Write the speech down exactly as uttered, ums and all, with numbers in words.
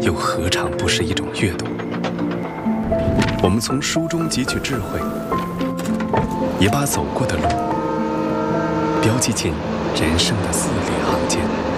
又何尝不是一种阅读？我们从书中汲取智慧，也把走过的路标记进人生的字里行间。